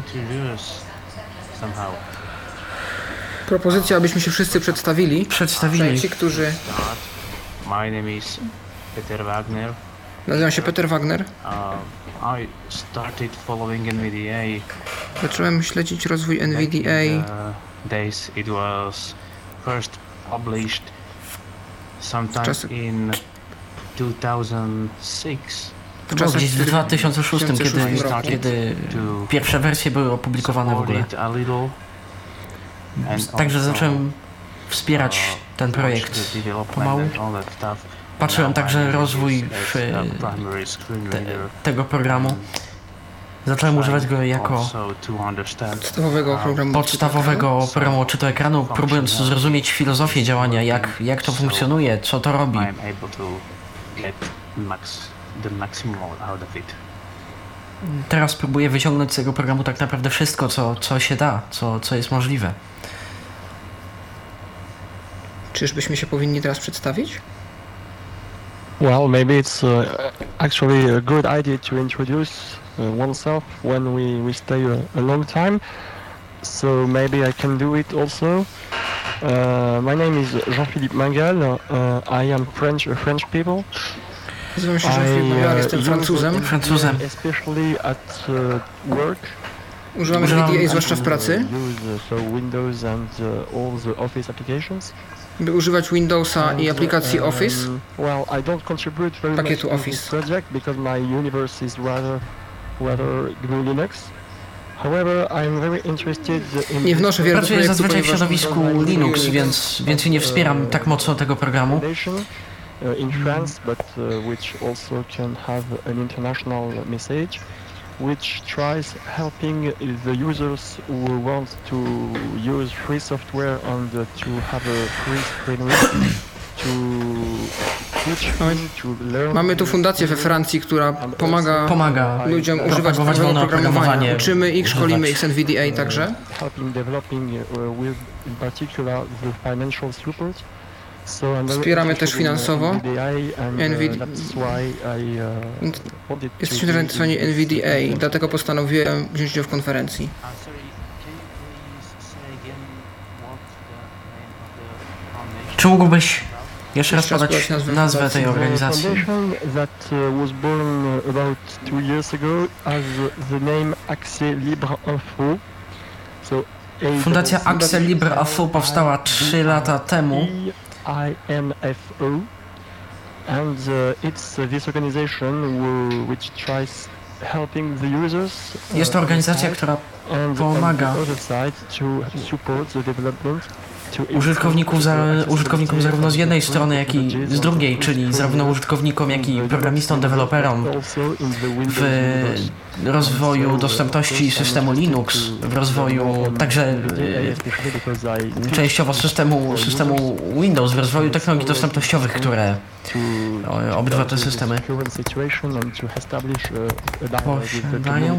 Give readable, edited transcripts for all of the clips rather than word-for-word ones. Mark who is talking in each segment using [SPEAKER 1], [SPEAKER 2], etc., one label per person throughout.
[SPEAKER 1] Propozycja, abyśmy się wszyscy przedstawili. Ci, którzy...
[SPEAKER 2] My name is Peter Wagner.
[SPEAKER 1] Nazywam się Peter Wagner.
[SPEAKER 2] I started following NVDA.
[SPEAKER 1] Zacząłem śledzić rozwój NVDA.
[SPEAKER 2] Days it was first published sometime in 2006.
[SPEAKER 3] To było gdzieś w 2006, kiedy pierwsze wersje były opublikowane w ogóle. Także zacząłem wspierać ten projekt pomału. Patrzyłem także rozwój tego programu. Zacząłem używać go jako podstawowego programu odczytu ekranu, próbując zrozumieć filozofię działania, jak to funkcjonuje, co to robi. Teraz próbuję wyciągnąć z tego programu tak naprawdę wszystko, co się da, co jest możliwe.
[SPEAKER 1] Czyżbyśmy się powinni teraz przedstawić?
[SPEAKER 4] Well, maybe it's actually a good idea to introduce oneself when we stay a long time. So maybe I can do it also. My name is Jean-Philippe Mangal. I am French people.
[SPEAKER 1] Nazywam się Jean-Philippe Mangal, jestem Francuzem.
[SPEAKER 4] Especially at work.
[SPEAKER 1] Używam NVDA zwłaszcza w pracy.
[SPEAKER 4] So Windows and all the Office applications.
[SPEAKER 1] By używać Windowsa i aplikacji Office, pakietu Office. Nie wnoszę wiele do
[SPEAKER 3] Pracuję
[SPEAKER 1] projektu,
[SPEAKER 3] zazwyczaj w środowisku Linux, więc nie wspieram tak mocno tego programu.
[SPEAKER 4] In France, but which also can have an international message, which tries helping the users who want to use free software and to have a free screen to teach them to learn.
[SPEAKER 1] Mamy tu fundację we Francji, która pomaga ludziom używać prawidłowego oprogramowania. Uczymy ich, szkolimy ich z NVDA także.
[SPEAKER 4] Helping developing with in particular the financial support.
[SPEAKER 1] Wspieramy też finansowo NVDA. Jesteśmy zainteresowani NVDA, dlatego postanowiłem wziąć udział w konferencji.
[SPEAKER 3] Czy mógłbyś jeszcze raz podać nazwę tej organizacji? Fundacja Accès Libre Info powstała 3 lata temu.
[SPEAKER 4] INFO, and it's this organization which tries helping the users.
[SPEAKER 3] Jest to organizacja, która pomaga użytkownikom zarówno z jednej strony, jak i z drugiej, czyli zarówno użytkownikom, jak i programistom, deweloperom w rozwoju dostępności systemu Linux, w rozwoju także częściowo systemu Windows, w rozwoju technologii dostępnościowych, które obydwa te systemy posiadają.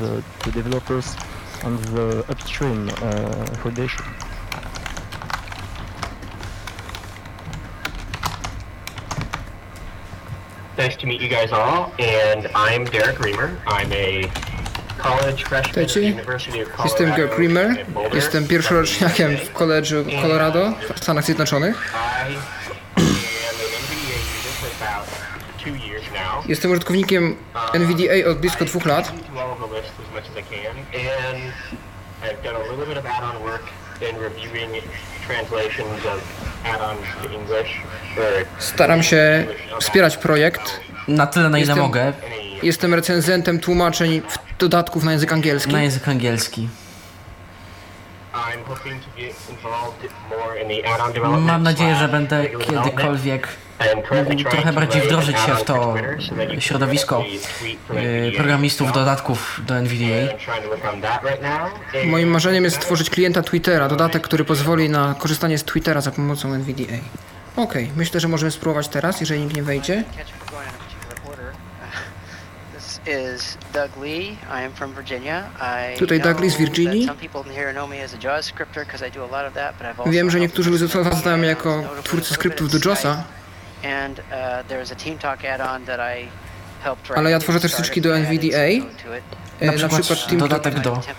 [SPEAKER 5] Nice to meet you guys all, and I'm Derek Reamer. I'm a college freshman at the University of Colorado.
[SPEAKER 1] Jestem Derek Reamer, jestem pierwszoroczniakiem w College'u Colorado w Stanach Zjednoczonych. Jestem użytkownikiem NVDA od blisko 2 lat. Staram się wspierać projekt.
[SPEAKER 3] Na tyle, na ile mogę.
[SPEAKER 1] Jestem recenzentem tłumaczeń dodatków na język angielski.
[SPEAKER 3] Mam nadzieję, że będę kiedykolwiek mógł trochę bardziej wdrożyć się w to środowisko programistów dodatków do NVDA.
[SPEAKER 1] Moim marzeniem jest stworzyć klienta Twittera, dodatek, który pozwoli na korzystanie z Twittera za pomocą NVDA. Okej, myślę, że możemy spróbować teraz, jeżeli nikt nie wejdzie. Tutaj Doug Lee z Virginii. Wiem, że niektórzy ludzie znają mnie jako twórcy skryptów do JOSa, ale ja tworzę też styczki do NVDA,
[SPEAKER 3] na przykład dodatek do